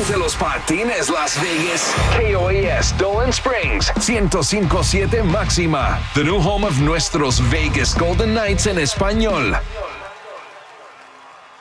Ponte los patines Las Vegas. KOAS Dolan Springs 105.7 Máxima. The new home of nuestros Vegas Golden Knights en español.